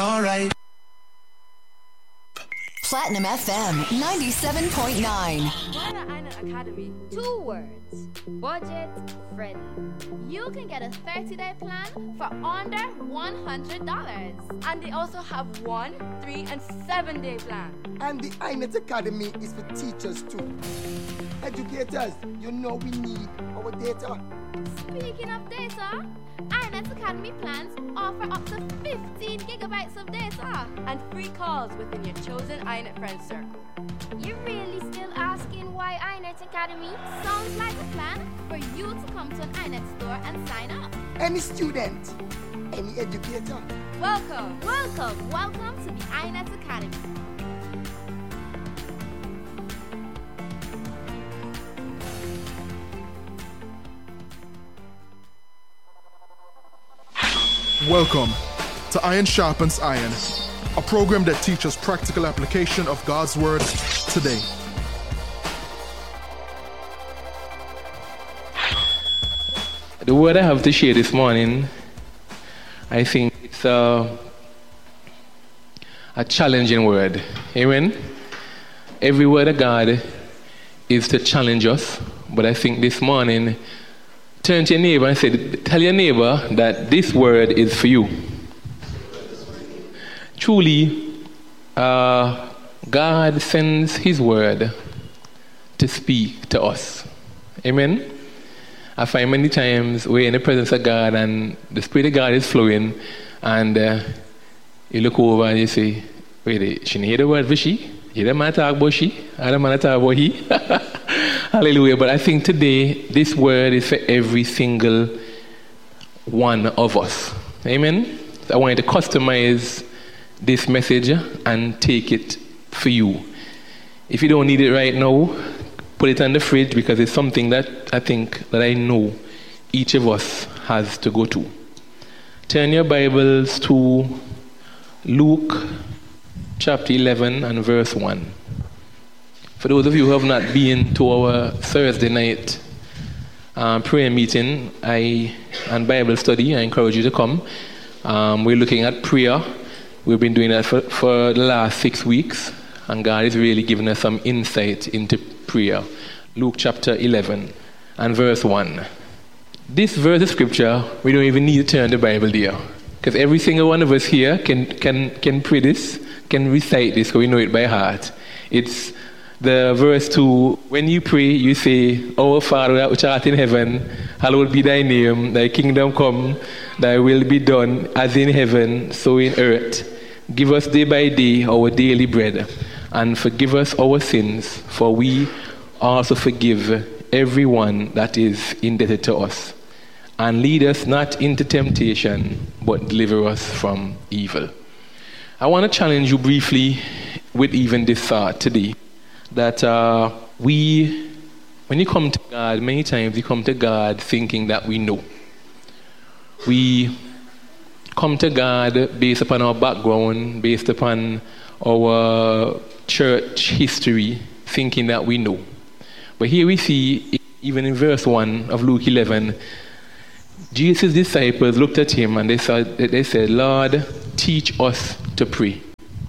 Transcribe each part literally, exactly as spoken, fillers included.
All right. Platinum F M ninety-seven point nine. Ghana Island Academy. Two words. Budget friendly. You can get a thirty-day plan for under one hundred dollars. And they also have one, three, and seven-day plan. And the I N E T Academy is for teachers too. Educators, you know we need our data. Speaking of data, I N E T Academy plans offer up to fifteen gigabytes of data and free calls within your chosen I N E T friend circle. You're really still asking why I N E T Academy? Sounds like a plan for you to come to an I N E T store and sign up. Any student, any educator. Welcome, welcome, welcome to the I N E T Academy. Welcome to Iron Sharpens Iron, a program that teaches practical application of God's Word today. The word I have to share this morning, I think it's a, a challenging word. Amen? Every word of God is to challenge us, but I think this morning, turn to your neighbor and say, tell your neighbor that this word is for you. Truly, uh, God sends His word to speak to us. Amen? I find many times we're in the presence of God and the Spirit of God is flowing, and uh, you look over and you say, wait, she didn't hear the word for she? You don't want to talk about she? I don't want to talk about he? Hallelujah. But I think today, this word is for every single one of us. Amen? So I want you to customize this message and take it for you. If you don't need it right now, put it on the fridge, because it's something that I think that I know each of us has to go to. Turn your Bibles to Luke chapter eleven and verse one. For those of you who have not been to our Thursday night um, prayer meeting I and Bible study, I encourage you to come. Um, we're looking at prayer. We've been doing that for, for the last six weeks, and God is really giving us some insight into prayer. Luke chapter eleven and verse one. This verse of scripture, we don't even need to turn the Bible there, because every single one of us here can can can pray this, can recite this, because we know it by heart. It's the verse two. When you pray, you say, Our Father which art in heaven, hallowed be thy name, thy kingdom come, thy will be done, as in heaven, so in earth. Give us day by day our daily bread, and forgive us our sins, for we also forgive everyone that is indebted to us. And lead us not into temptation, but deliver us from evil. I want to challenge you briefly with even this thought today, that uh, we, when you come to God, many times you come to God thinking that we know. We come to God based upon our background, based upon our church history, thinking that we know. But here we see, even in verse one of Luke eleven, Jesus' disciples looked at him and they said, they said, Lord, teach us to pray.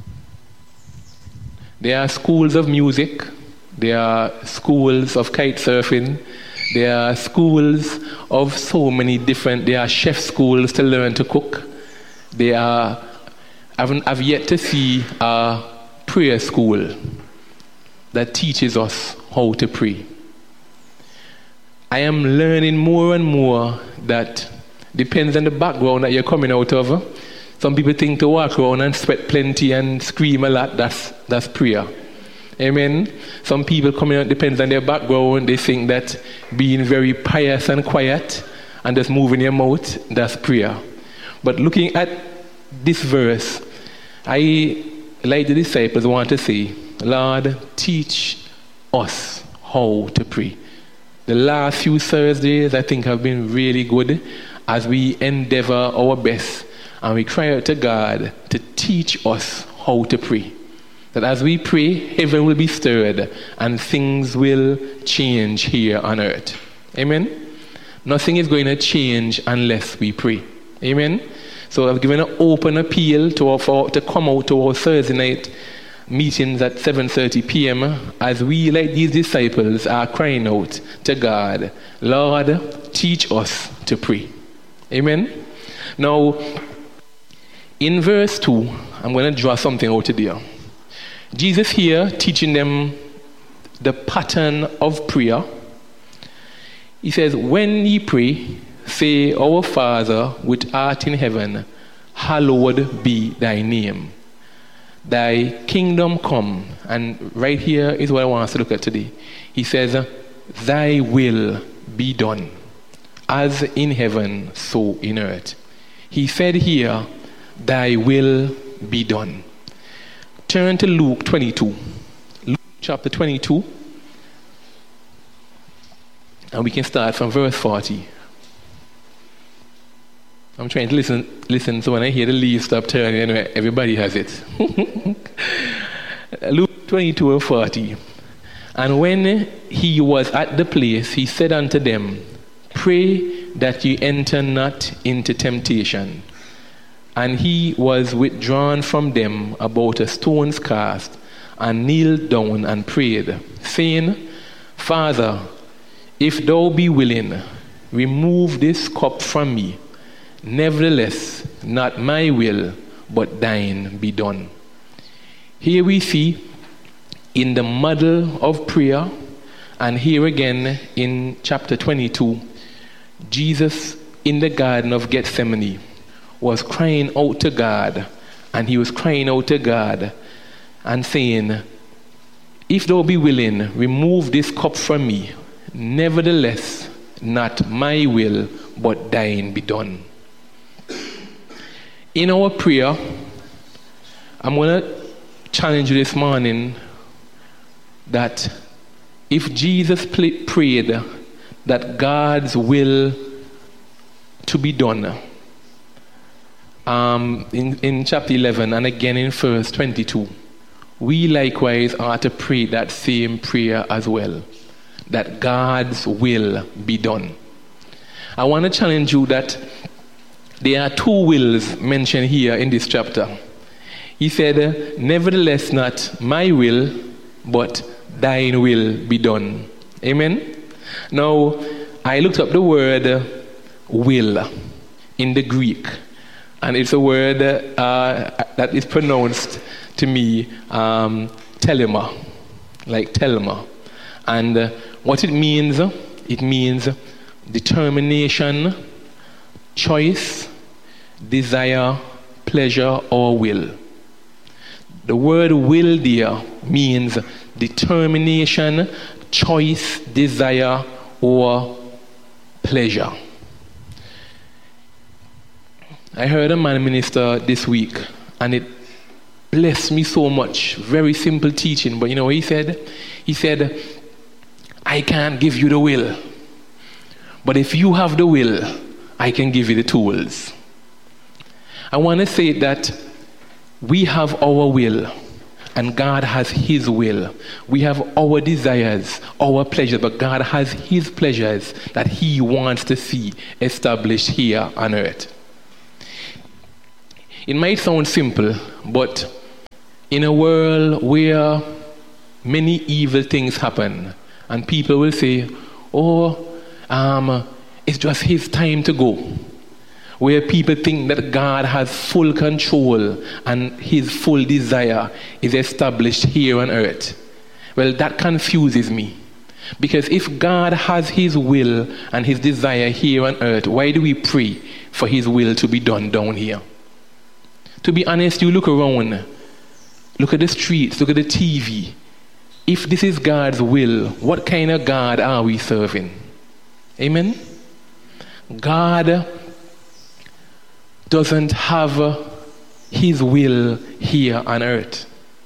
There are schools of music, there are schools of kite surfing, there are schools of so many different, there are chef schools to learn to cook. There are, I've, I've yet to see a prayer school that teaches us how to pray. I am learning more and more that depends on the background that you're coming out of. Some people think to walk around and sweat plenty and scream a lot, that's that's prayer. Amen. Some people coming out, depends on their background, they think that being very pious and quiet and just moving your mouth, that's prayer. But looking at this verse, I, like the disciples, want to say, Lord, teach us how to pray. The last few Thursdays, I think, have been really good as we endeavor our best and we cry out to God to teach us how to pray. That as we pray, heaven will be stirred and things will change here on earth. Amen? Nothing is going to change unless we pray. Amen? So I've given an open appeal to our, for, to come out to our Thursday night meetings at seven thirty p.m. as we, like these disciples, are crying out to God, Lord, teach us to pray. Amen? Now, in verse two, I'm going to draw something out of there. Jesus here teaching them the pattern of prayer. He says, when ye pray, say, Our Father, which art in heaven, hallowed be thy name. Thy kingdom come. And right here is what I want us to look at today. He says, thy will be done, as in heaven, so in earth. He said here, thy will be done. Turn to Luke twenty-two. Luke chapter twenty-two. And we can start from verse forty. I'm trying to listen, listen, so when I hear the leaves stop turning, anyway, everybody has it. Luke twenty-two and forty. And when he was at the place, he said unto them, Pray that ye enter not into temptation. And he was withdrawn from them about a stone's cast, and kneeled down and prayed, saying, Father, if thou be willing, remove this cup from me. Nevertheless, not my will, but thine be done. Here we see in the model of prayer, and here again in chapter twenty-two, Jesus in the Garden of Gethsemane was crying out to God, and he was crying out to God and saying, if thou be willing, remove this cup from me. Nevertheless, not my will, but thine be done. In our prayer, I'm going to challenge you this morning that if Jesus pl- prayed that God's will to be done, um, in, in chapter eleven and again in verse twenty-two, we likewise are to pray that same prayer as well, that God's will be done. I want to challenge you that there are two wills mentioned here in this chapter. He said, nevertheless, not my will, but thine will be done. Amen? Now, I looked up the word will in the Greek, and it's a word uh, that is pronounced to me um, telema, like telema. And uh, what it means, it means determination, choice, desire, pleasure, or will. The word will there means determination, choice, desire, or pleasure. I heard a man minister this week, and it blessed me so much. Very simple teaching, but you know what he said? He said, I can't give you the will, but if you have the will, I can give you the tools. I want to say that we have our will, and God has his will. We have our desires, our pleasures, but God has his pleasures that he wants to see established here on earth. It might sound simple, but in a world where many evil things happen, and people will say, oh, um, it's just his time to go. Where people think that God has full control and his full desire is established here on earth. Well, that confuses me. Because if God has his will and his desire here on earth, why do we pray for his will to be done down here? To be honest, you look around, look at the streets, look at the T V. If this is God's will, what kind of God are we serving? Amen? God doesn't have his will here on earth.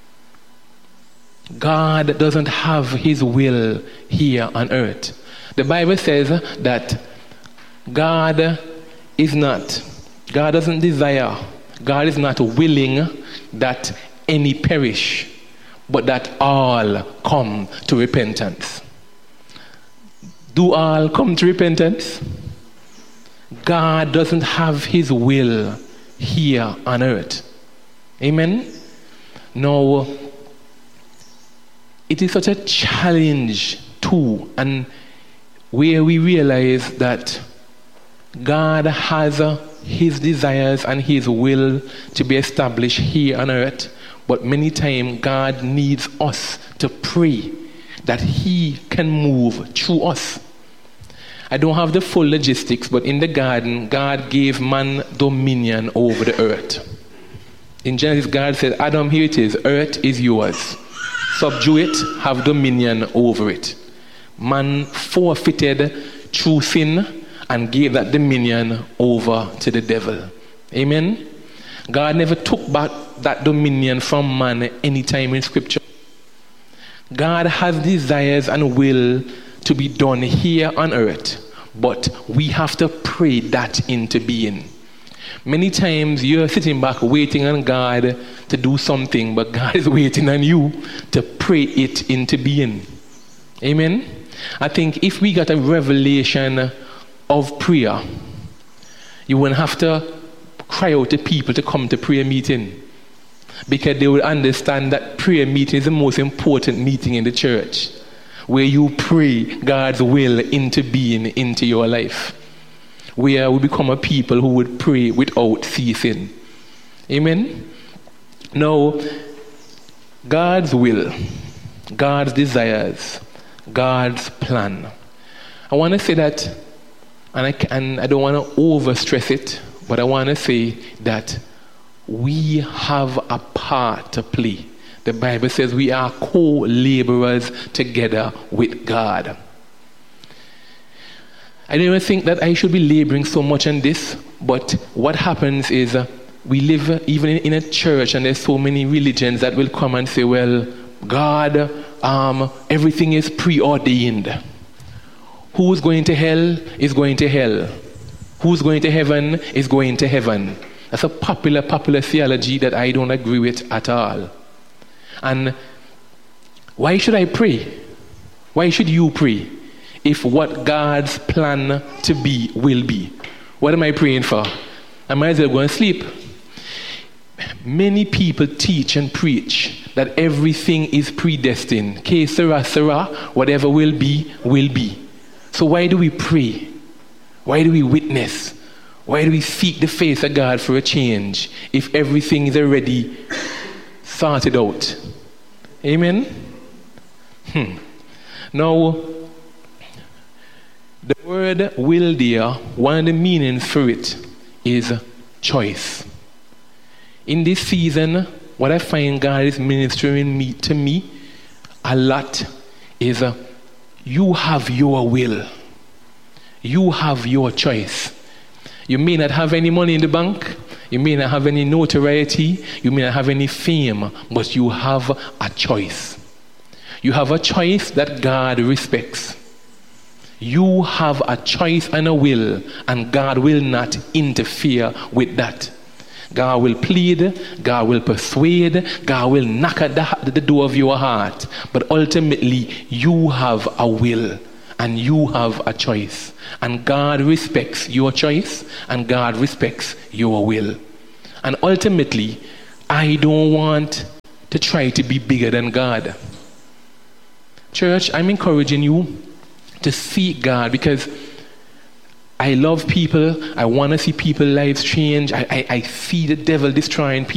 God doesn't have his will here on earth. The Bible says that God is not, God doesn't desire, God is not willing that any perish, but that all come to repentance. Do all come to repentance? God doesn't have his will here on earth. Amen? Now, it is such a challenge too, and where we realize that God has uh, his desires and his will to be established here on earth, but many times God needs us to pray that he can move through us. I don't have the full logistics, but in the garden, God gave man dominion over the earth. In Genesis, God said, Adam, here it is, earth is yours. Subdue it, have dominion over it. Man forfeited through sin and gave that dominion over to the devil. Amen? God never took back that dominion from man any time in Scripture. God has desires and will to be done here on earth, but we have to pray that into being. Many times you're sitting back waiting on God to do something, but God is waiting on you to pray it into being. Amen? I think if we got a revelation of prayer, you wouldn't have to cry out to people to come to prayer meeting, because they will understand that prayer meeting is the most important meeting in the church, where you pray God's will into being into your life, where we become a people who would pray without ceasing. Amen? Now, God's will, God's desires, God's plan. I want to say that, and I, and I don't want to overstress it, but I want to say that we have a part to play. The Bible says we are co-laborers together with God. I don't even think that I should be laboring so much on this, but what happens is uh, we live even in, in a church, and there's so many religions that will come and say, well, God, um, everything is preordained. Who's going to hell is going to hell. Who's going to heaven is going to heaven. That's a popular, popular theology that I don't agree with at all. And why should I pray? Why should you pray if what God's plan to be will be? What am I praying for? I might as well go and sleep. Many people teach and preach that everything is predestined. Que sera, sera, whatever will be, will be. So why do we pray? Why do we witness? Why do we seek the face of God for a change if everything is already sorted out? Amen? Hmm. Now, the word will there, one of the meanings for it is choice. In this season, what I find God is ministering me, to me a lot is uh, you have your will. You have your choice. You may not have any money in the bank. You may not have any notoriety. You may not have any fame, but you have a choice. You have a choice that God respects. You have a choice and a will, and God will not interfere with that. God will plead, God will persuade, God will knock at the, the door of your heart, but ultimately you have a will and you have a choice, and God respects your choice and God respects your will. And ultimately, I don't want to try to be bigger than God. Church, I'm encouraging you to seek God, because I love people. I want to see people's lives change. I, I, I see the devil destroying people.